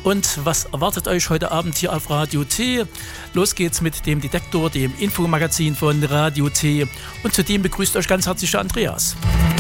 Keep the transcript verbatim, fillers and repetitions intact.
Und was erwartet euch heute Abend hier auf Radio T? Los geht's mit dem Detektor, dem Infomagazin von Radio T. Und zudem begrüßt euch ganz herzlich der Andreas.